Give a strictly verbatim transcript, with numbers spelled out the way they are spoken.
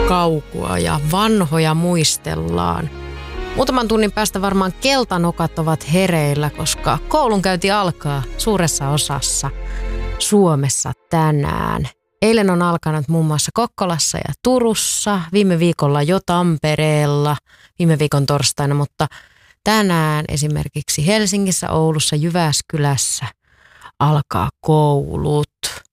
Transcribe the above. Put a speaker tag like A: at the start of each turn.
A: kaukua ja vanhoja muistellaan. Muutaman tunnin päästä varmaan keltanokat ovat hereillä, koska koulunkäynti alkaa suuressa osassa Suomessa tänään. Eilen on alkanut muun muassa Kokkolassa ja Turussa, viime viikolla jo Tampereella, viime viikon torstaina, mutta tänään esimerkiksi Helsingissä, Oulussa, Jyväskylässä alkaa koulut.